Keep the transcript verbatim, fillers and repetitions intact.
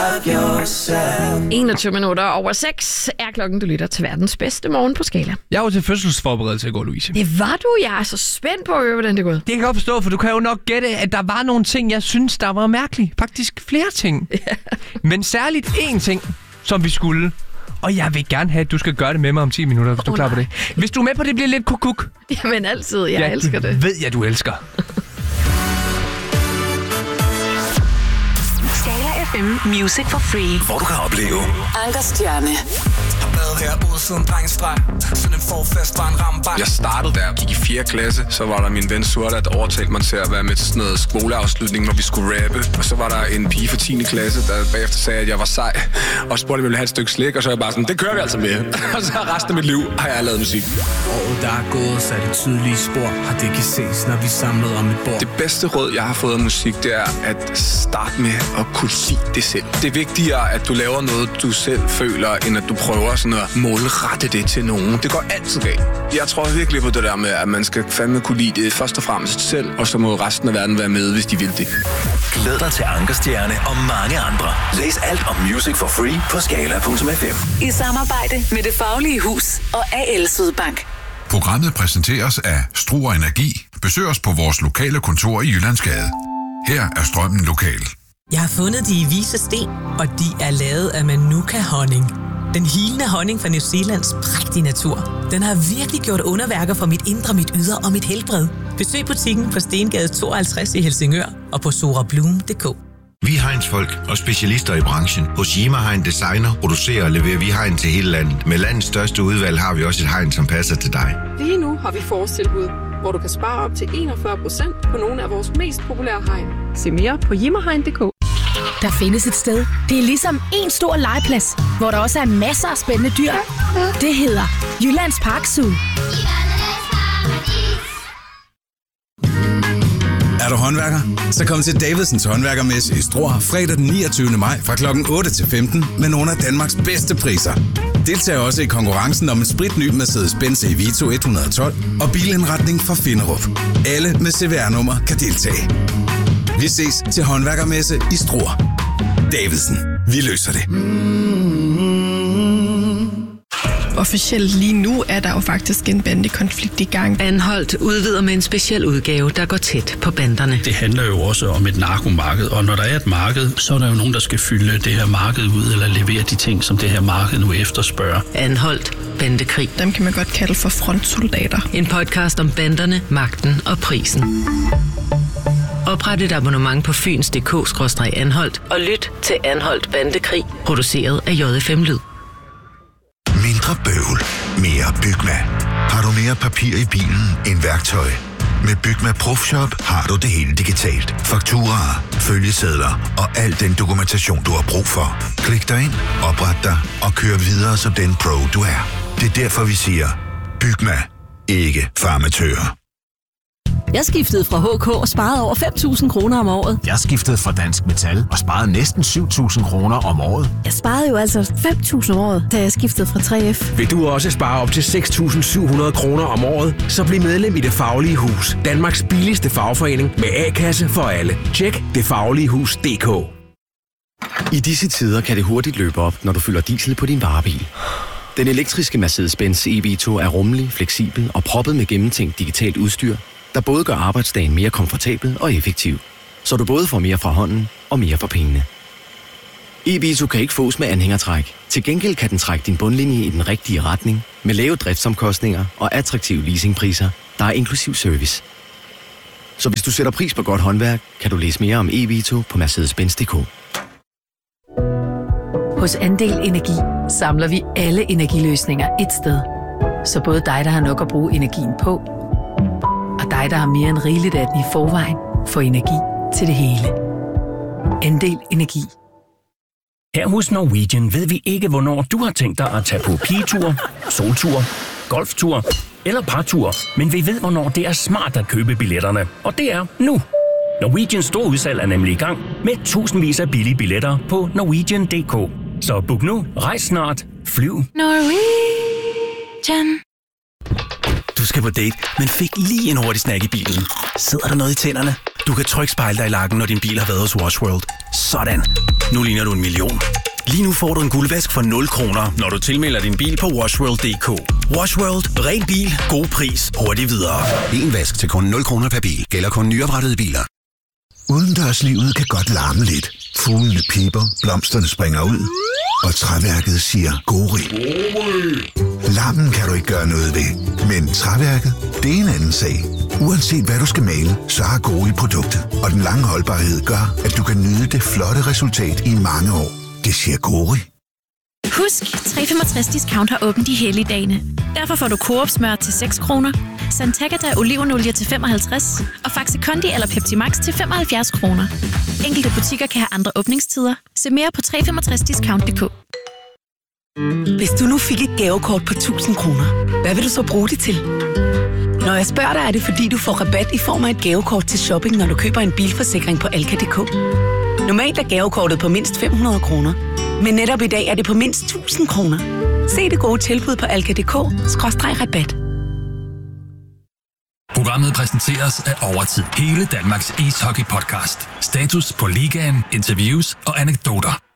enogtyve minutter over seks er klokken, du lytter til verdens bedste morgen på Skala. Jeg var til fødselsforberedelse i går, Louise. Det var du. Jeg er så spændt på at høre, hvordan det går. Det kan jeg godt forstå, for du kan jo nok gætte, at der var nogle ting, jeg synes, der var mærkelige. Faktisk flere ting. Yeah. Men særligt én ting, som vi skulle. Og jeg vil gerne have, at du skal gøre det med mig om ti minutter, hvis oh, du er klar på det. Hvis du er med på det, bliver lidt kukuk. Jamen altid, jeg ja, elsker det. Ved jeg, du elsker. Skala F M Music for Free. Hvor du kan opleve Anker Stjerne. Har været herude siden drengestreg. Sådan en forfest var en rambank. Jeg startede der, gik i fjerde klasse. Så var der min ven Sorte, der overtalte mig til at være med til sådan noget skoleafslutning, hvor vi skulle rappe. Og så var der en pige fra tiende klasse, der bagefter sagde, at jeg var sej. Og spurgte, om jeg ville have et stykke slik. Og så er jeg bare sådan, det kører vi altså med. Og så resten af mit liv har jeg lavet musik. Året der er gået, så er det tydelige spor. Har det kan ses, når vi samlet om et bord. Det bedste råd, jeg har fået af musik, det er at starte med at kunne lide det selv. Det er vigtigere, at du laver noget, du selv føler, end at du prøver sådan at målrette det til nogen. Det går altid galt. Jeg tror virkelig på det der med, at man skal fandme kunne lide det først og fremmest selv, og så må resten af verden være med, hvis de vil det. Glæd dig til Anker Stjerne og mange andre. Læs alt om Music for Free på skala punktum f m. I samarbejde med Det Faglige Hus og A L Sydbank. Programmet præsenteres af Struer Energi. Besøg os på vores lokale kontor i Jyllandsgade. Her er strømmen lokal. Jeg har fundet de i Vise Sten, og de er lavet af Manuka-honning. Den hilende honning fra New Zealands prægtige natur. Den har virkelig gjort underværker for mit indre, mit ydre og mit helbred. Besøg butikken på Stengade tooghalvtreds i Helsingør og på sorablum punktum d k. Vi er Heinz-folk og specialister i branchen. Hos Yima Hein Designer producerer og leverer vi hegn til hele landet. Med landets største udvalg har vi også et hegn, som passer til dig. Lige nu har vi forårstilbud, hvor du kan spare op til enogfyrre procent på nogle af vores mest populære hegn. Se mere på yima hein punktum d k. Der findes et sted. Det er ligesom en stor legeplads, hvor der også er masser af spændende dyr. Det hedder Jyllands Park Zoo. Er du håndværker? Så kom til Davidsens Håndværkermesse i Struer fredag den niogtyvende maj fra klokken otte til femten med nogle af Danmarks bedste priser. Deltag også i konkurrencen om en spritny Mercedes-Benz E Vito et hundrede og tolv og bilindretning fra Finderup. Alle med C V R-nummer kan deltage. Vi ses til Håndværkermesse i Struer. Davidsen. Vi løser det. Officielt lige nu er der jo faktisk en bandekonflikt i gang. Anholdt udvider med en speciel udgave, der går tæt på banderne. Det handler jo også om et narkomarked, og når der er et marked, så er der jo nogen, der skal fylde det her marked ud, eller levere de ting, som det her marked nu efterspørger. Anholdt. Bandekrig. Dem kan man godt kalde for frontsoldater. En podcast om banderne, magten og prisen. Opret et abonnement på fyns punktum d k skråstreg anholdt og lyt til Anholdt Bandekrig, produceret af J F M Lyd. Mindre bøvl. Mere Bygma. Har du mere papir i bilen end værktøj? Med Bygma Profshop har du det hele digitalt. Fakturaer, følgesedler og al den dokumentation, du har brug for. Klik dig ind, opret dig og kør videre som den pro, du er. Det er derfor, vi siger, Bygma. Ikke farmatører. Jeg skiftede fra H K og sparede over fem tusind kroner om året. Jeg skiftede fra Dansk Metal og sparede næsten syv tusind kroner om året. Jeg sparede jo altså fem tusind om året, da jeg skiftede fra tre F. Vil du også spare op til seks tusind syv hundrede kroner om året, så bliv medlem i Det Faglige Hus. Danmarks billigste fagforening med A-kasse for alle. Tjek det faglige hus punktum d k. I disse tider kan det hurtigt løbe op, når du fylder diesel på din varebil. Den elektriske Mercedes-Benz E Vito er rummelig, fleksibel og proppet med gennemtænkt digitalt udstyr, der både gør arbejdsdagen mere komfortabel og effektiv, så du både får mere fra hånden og mere for pengene. E-Vito kan ikke fås med anhængertræk. Til gengæld kan den trække din bundlinje i den rigtige retning, med lave driftsomkostninger og attraktive leasingpriser, der er inklusiv service. Så hvis du sætter pris på godt håndværk, kan du læse mere om E-Vito på mercedes benz punktum d k. Hos Andel Energi samler vi alle energiløsninger ét sted. Så både dig, der har nok at bruge energien på, og dig, der har mere end rigeligt af den i forvejen, får energi til det hele. Andel Energi. Her hos Norwegian ved vi ikke, hvornår du har tænkt dig at tage på pigetur, soltur, golftur eller partur, men vi ved, hvornår det er smart at købe billetterne. Og det er nu. Norwegians store udsalg er nemlig i gang med tusindvis af billige billetter på norwegian punktum d k. Så book nu, rejs snart, flyv. Norwegian. Du skal på date, men fik lige en hurtig snack i bilen. Sidder der noget i tænderne? Du Du kan trykke spejle dig i lakken, når din bil har været hos Wash World. Sådan. Nu ligner du en million. Lige nu får du en guldvask for nul kroner, når du tilmelder din bil på washworld punktum d k. Wash World. Ren bil. God pris. Hurtigt videre. En vask til kun nul kroner per bil. Gælder kun nyoprettede biler. Udendørslivet kan godt larme lidt. Fuglene piper, blomsterne springer ud, og træværket siger gori. Larmen kan du ikke gøre noget ved, men træværket, det er en anden sag. Uanset hvad du skal male, så har Gori produktet, og den lange holdbarhed gør, at du kan nyde det flotte resultat i mange år. Det siger Gori. Husk, tre komma femogtres discount har åbent de hellige dage. Derfor får du Coop smør til seks kroner, Santagata olivenolie til femoghalvtreds og Faxe Kondi eller Pepsi Max til femoghalvfjerds kroner. Enkelte butikker kan have andre åbningstider. Se mere på tre komma femogtres discount punktum d k. Hvis du nu fik et gavekort på tusind kroner, hvad vil du så bruge det til? Når jeg spørger dig, er det fordi, du får rabat i form af et gavekort til shopping, når du køber en bilforsikring på Alka punktum d k. Normalt er gavekortet på mindst fem hundrede kroner, men netop i dag er det på mindst tusind kroner. Se det gode tilbud på alka punktum d k skråstreg rabat. Programmet præsenteres af Overtid. Hele Danmarks ishockey-podcast. Status på ligaen, interviews og anekdoter.